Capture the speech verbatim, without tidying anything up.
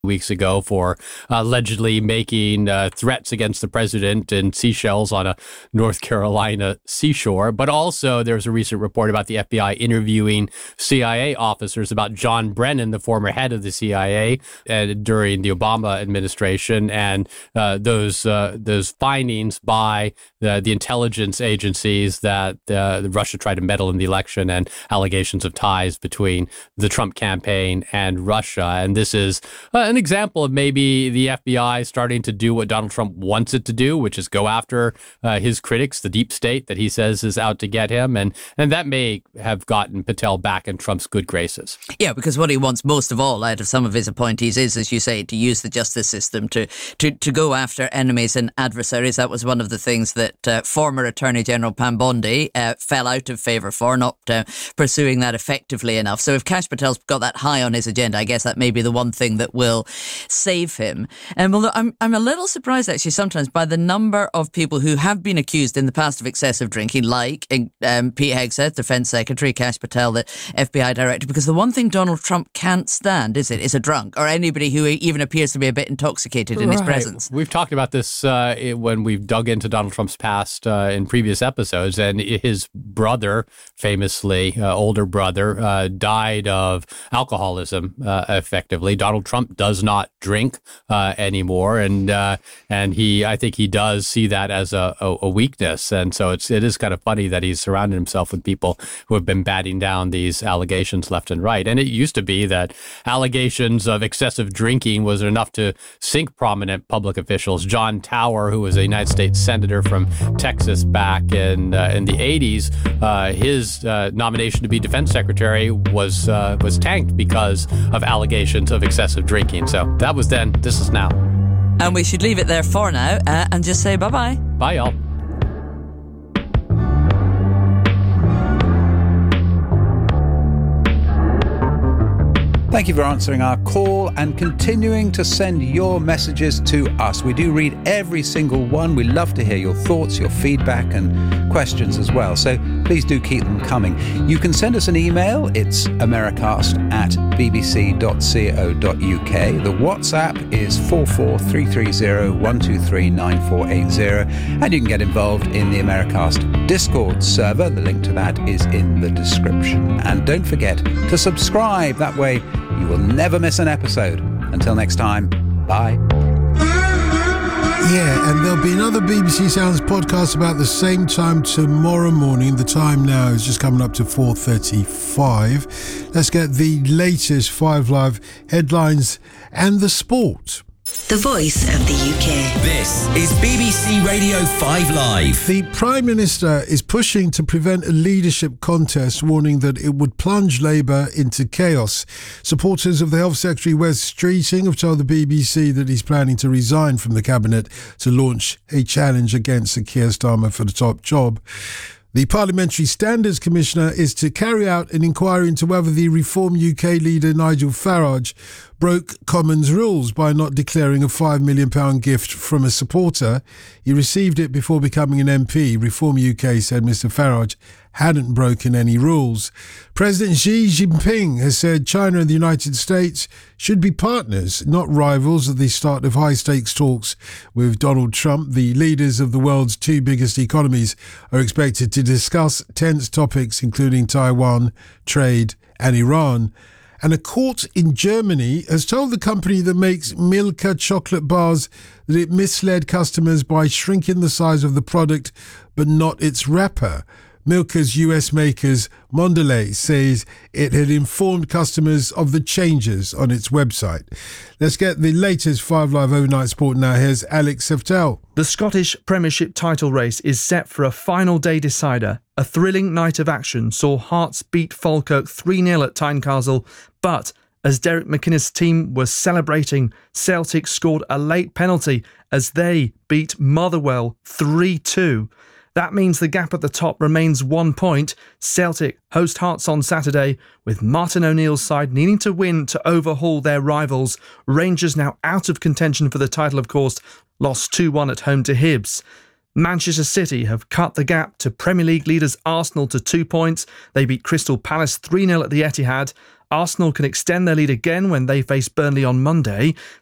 weeks ago for uh, allegedly making uh, threats against the president and seashells on a North Carolina seashore. But also there's a recent report about the F B I interviewing C I A officers about John Brennan, the former head of the C I A, uh, during the Obama administration, and uh, those uh, those findings by the, the intelligence agencies that uh, Russia tried to meddle in the election, and allegations of ties between the Trump campaign and Russia. And this is uh, an example of maybe the F B I starting to do what Donald Trump wants it to do, which is go after uh, his critics, the deep state that he says is out to get him. And, and that may have gotten Patel back in Trump's good graces. Yeah, because what he wants most of all out of some of his appointees is, as you say, to use the justice system to, to, to go after enemies and adversaries. That was one of the things that uh, former Attorney General Pam Bondi uh, fell out of favour for, not uh, pursuing that effectively enough. So if Kash Patel's got that high on his agenda, I guess that may be the one thing that will save him. And well, I'm I'm a little surprised actually sometimes by the number of people who have been accused in the past of excessive drinking, like um, Pete Hegseth, Defence Secretary, Kash Patel, the F B I Director, because the one thing Donald Trump can't stand, is it, is a drunk or anybody who even appears to be a bit intoxicated in right. his presence. We've talked about this uh, when we've dug into Donald Trump's past uh, in previous episodes, and his brother, famously, uh, older brother, uh, died of alcoholism, uh, effectively. Donald Trump does not drink uh, anymore, and uh, and he, I think he does see that as a, a, a weakness, and so it's it is kind of funny that he's surrounded himself with people who have been batting down these allegations left and right. And it used to be that allegations of excessive drinking was enough to sink prominent public officials. John Tower, who was a United States senator from Texas back in uh, in the eighties, uh, his uh, nomination to be defense secretary was uh, was tanked because of allegations of excessive drinking. So that was then. This is now. And we should leave it there for now uh, and just say bye-bye. Bye, y'all. Thank you for answering our call and continuing to send your messages to us. We do read every single one. We love to hear your thoughts, your feedback and questions as well. So please do keep them coming. You can send us an email. It's americast at b b c dot co dot u k. The WhatsApp is four four three three zero one two three nine four eight zero. And you can get involved in the Americast Discord server. The link to that is in the description. And don't forget to subscribe. That way you will never miss an episode. Until next time, bye. Yeah, and there'll be another B B C Sounds podcast about the same time tomorrow morning. The time now is just coming up to four thirty-five. Let's get the latest Five Live headlines and the sport. The voice of the U K. This is B B C Radio five Live. The Prime Minister is pushing to prevent a leadership contest, warning that it would plunge Labour into chaos. Supporters of the Health Secretary Wes Streeting have told the B B C that he's planning to resign from the Cabinet to launch a challenge against Sir Keir Starmer for the top job. The Parliamentary Standards Commissioner is to carry out an inquiry into whether the Reform U K leader Nigel Farage broke Commons rules by not declaring a five million pounds gift from a supporter. He received it before becoming an M P. Reform U K said Mr Farage hadn't broken any rules. President Xi Jinping has said China and the United States should be partners, not rivals, at the start of high-stakes talks with Donald Trump. The leaders of the world's two biggest economies are expected to discuss tense topics including Taiwan, trade and Iran. And a court in Germany has told the company that makes Milka chocolate bars that it misled customers by shrinking the size of the product but not its wrapper. Milka's U S makers Mondelez says it had informed customers of the changes on its website. Let's get the latest Five Live Overnight Sport now. Here's Alex Seftel. The Scottish Premiership title race is set for a final day decider. A thrilling night of action saw Hearts beat Falkirk three nil at Tynecastle, but as Derek McInnes' team was celebrating, Celtic scored a late penalty as they beat Motherwell three two. That means the gap at the top remains one point. Celtic host Hearts on Saturday, with Martin O'Neill's side needing to win to overhaul their rivals. Rangers now out of contention for the title, of course, lost two one at home to Hibs. Manchester City have cut the gap to Premier League leaders Arsenal to two points. They beat Crystal Palace three nil at the Etihad. Arsenal can extend their lead again when they face Burnley on Monday.